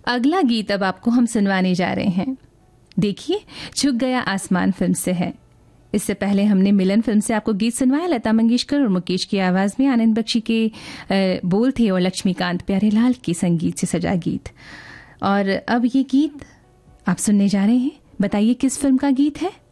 अगला गीत अब आपको हम सुनवाने जा रहे हैं। देखिए, झुक गया आसमान फिल्म से है। इससे पहले हमने मिलन फिल्म से आपको गीत सुनवाया, लता मंगेशकर और मुकेश की आवाज में। आनंद बख्शी के बोल थे और लक्ष्मीकांत प्यारेलाल के संगीत से सजा गीत। और अब ये गीत आप सुनने जा रहे हैं। बताइए किस फिल्म का गीत है।